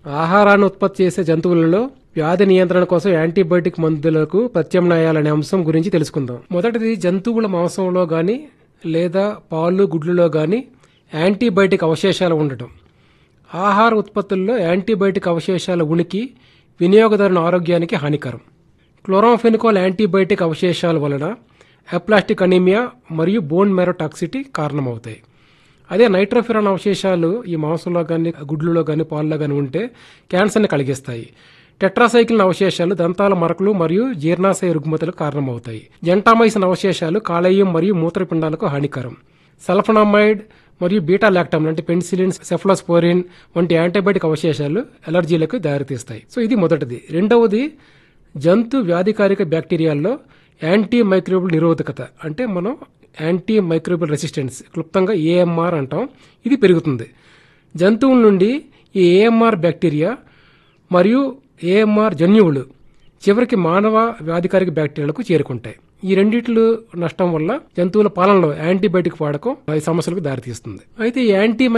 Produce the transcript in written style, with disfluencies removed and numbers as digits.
ఆహారాన్ని ఉత్పత్తి చేసే జంతువులలో వ్యాధి నియంత్రణ కోసం యాంటీబయాటిక్ మందులకు ప్రత్యామ్నాయాలనే అంశం గురించి తెలుసుకుందాం. మొదటిది, జంతువుల మాంసంలో గాని లేదా పాలు గుడ్లలో గాని యాంటీబయాటిక్ అవశేషాలు ఉండటం. ఆహార ఉత్పత్తుల్లో యాంటీబయాటిక్ అవశేషాల ఉనికి వినియోగదారుని ఆరోగ్యానికి హానికరం. క్లోరాంఫెనికోల్ యాంటీబయాటిక్ అవశేషాల వలన అప్లాస్టిక్ అనీమియా మరియు బోన్ మ్యారో టాక్సిటీ కారణమవుతాయి. అదే నైట్రోఫిరాన్ అవశేషాలు ఈ మాంసంలో కానీ గుడ్లలో కానీ పాలలో కానీ ఉంటే క్యాన్సర్ని కలిగిస్తాయి. టెట్రాసైక్లిన్ అవశేషాలు దంతాల మరకలు మరియు జీర్ణాశయ రుగ్మతలకు కారణమవుతాయి. జెంటామైసిన్ అవశేషాలు కాలేయం మరియు మూత్రపిండాలకు హానికరం. సల్ఫనామైడ్ మరియు బీటా లాక్టమ్ అంటే పెన్సిలిన్, సెఫ్లోస్పోరిన్ వంటి యాంటీబయాటిక్ అవశేషాలు ఎలర్జీలకు దారితీస్తాయి. సో ఇది మొదటిది. రెండవది, జంతు వ్యాధికారిక బ్యాక్టీరియాల్లో యాంటీ మైక్రోబియల్ నిరోధకత అంటే మనం యాంటీ మైక్రోబియల్ రెసిస్టెన్స్, క్లుప్తంగా ఏఎంఆర్ అంటాం. ఇది పెరుగుతుంది. జంతువుల నుండి ఈ ఏఎంఆర్ బ్యాక్టీరియా మరియు ఏఎంఆర్ జన్యువులు చివరికి మానవ వ్యాధికారిక బ్యాక్టీరియాలకు చేరుకుంటాయి. ఈ రెండిట్లు నష్టం వల్ల జంతువుల పాలనలో యాంటీబయాటిక్ వాడకం ఈ సమస్యలకు దారితీస్తుంది. అయితే ఈ యాంటీ